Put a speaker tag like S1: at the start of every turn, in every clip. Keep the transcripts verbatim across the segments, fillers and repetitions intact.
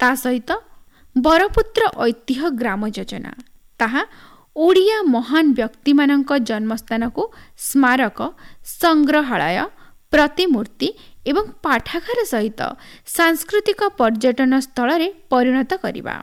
S1: ତା ସହିତ ବରପୁତ୍ର ଐତିହ୍ୟ ଗ୍ରାମ ଯୋଜନା, ତାହା ଓଡ଼ିଆ ମହାନ ବ୍ୟକ୍ତିମାନଙ୍କ ଜନ୍ମସ୍ଥାନକୁ ସ୍ମାରକ, ସଂଗ୍ରହାଳୟ, ପ୍ରତିମୂର୍ତ୍ତି ଏବଂ ପାଠାଗାର ସହିତ ସାଂସ୍କୃତିକ ପର୍ଯ୍ୟଟନ ସ୍ଥଳରେ ପରିଣତ କରିବା।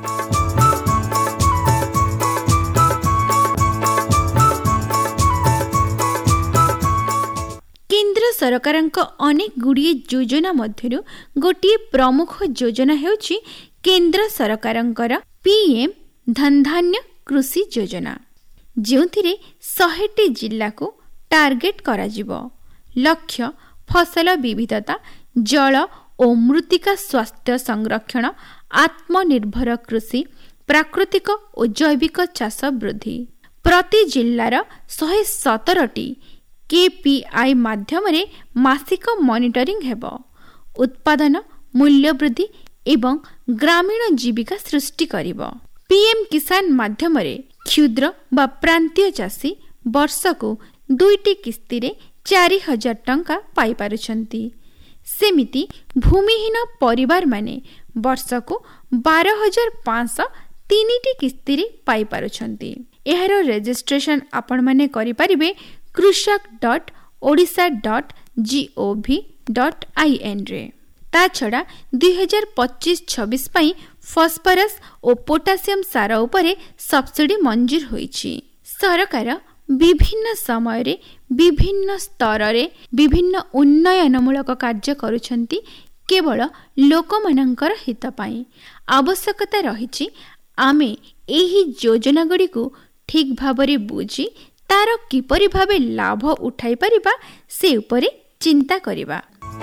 S1: କେନ୍ଦ୍ର ସରକାରଙ୍କ ଅନେକ ଗୁଡ଼ିଏ ଯୋଜନା ମଧ୍ୟରୁ ଗୋଟିଏ ପ୍ରମୁଖ ଯୋଜନା ହେଉଛି କେନ୍ଦ୍ର ସରକାରଙ୍କର ପି ଏମ୍ ଧନଧାନ୍ୟ କୃଷି ଯୋଜନା, ଯେଉଁଥିରେ ଶହେଟି ଜିଲ୍ଲାକୁ ଟାର୍ଗେଟ କରାଯିବ। ଲକ୍ଷ୍ୟ ଫସଲ ବିବିଧତା, ଜଳ ଓ ମୃତ୍ତିକା ସ୍ୱାସ୍ଥ୍ୟ ସଂରକ୍ଷଣ, ଆତ୍ମନିର୍ଭର କୃଷି, ପ୍ରାକୃତିକ ଓ ଜୈବିକ ଚାଷ ବୃଦ୍ଧି। ପ୍ରତି ଜିଲ୍ଲାର ଶହେ ସତରଟି କେ ପି ଆଇ ମାଧ୍ୟମରେ ମାସିକ ମନିଟରିଂ ହେବ। ଉତ୍ପାଦନ, ମୂଲ୍ୟ ବୃଦ୍ଧି ଏବଂ ଗ୍ରାମୀଣ ଜୀବିକା ସୃଷ୍ଟି କରିବ। ପି ଏମ୍ କିଷାନ ମାଧ୍ୟମରେ କ୍ଷୁଦ୍ର ବା ପ୍ରାନ୍ତୀୟ ଚାଷୀ ବର୍ଷକୁ ଦୁଇଟି କିସ୍ତିରେ ଚାରି ହଜାର ଟଙ୍କା ପାଇପାରୁଛନ୍ତି। ସେମିତି ଭୂମିହୀନ ପରିବାରମାନେ ବର୍ଷକୁ ବାର ହଜାର ପାଞ୍ଚଶହ ତିନିଟି କିସ୍ତିରେ ପାଇପାରୁଛନ୍ତି। ଏହାର ରେଜିଷ୍ଟ୍ରେସନ ଆପଣମାନେ କରିପାରିବେ କୃଷକ dot Odisha dot G O V dot I ଏନ୍ରେ। ତା ଛଡ଼ା ଦୁଇ ହଜାର ପଚିଶ ଛବିଶ ପାଇଁ ଫସ୍ଫରସ୍ ଓ ପୋଟାସିୟମ ସାର ଉପରେ ସବସିଡି ମଞ୍ଜୁର ହୋଇଛି। ସରକାର ବିଭିନ୍ନ ସମୟରେ ବିଭିନ୍ନ ସ୍ତରରେ ବିଭିନ୍ନ ଉନ୍ନୟନମୂଳକ କାର୍ଯ୍ୟ କରୁଛନ୍ତି। କେବଳ ଲୋକମାନଙ୍କର ହିତ ପାଇଁ ଆବଶ୍ୟକତା ରହିଛି ଆମେ ଏହି ଯୋଜନା ଗୁଡ଼ିକୁ ଠିକ୍ ଭାବରେ ବୁଝି ତାର କିପରି ଭାବେ ଲାଭ ଉଠାଇ ପାରିବା ସେ ଉପରେ ଚିନ୍ତା କରିବା।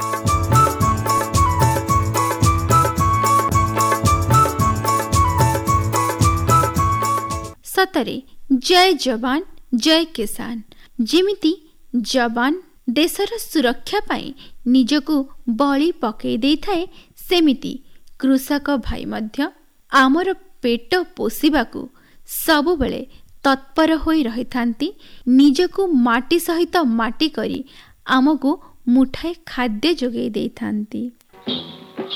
S1: ସତରେ ଜୟ ଯବାନ ଜୟ କିଷାନ। ଯେମିତି ଯବାନ ଦେଶର ସୁରକ୍ଷା ପାଇଁ ନିଜକୁ ବଳି ପକାଇ ଦେଇଥାଏ, ସେମିତି କୃଷକ ଭାଇ ମଧ୍ୟ ଆମର ପେଟ ପୋଷିବାକୁ ସବୁବେଳେ ତତ୍ପର ହୋଇ ରହିଥାନ୍ତି। ନିଜକୁ ମାଟି ସହିତ ମାଟି କରି ଆମକୁ ମୁଠାଏ ଖାଦ୍ୟ ଯୋଗାଇ ଦେଇଥାନ୍ତି।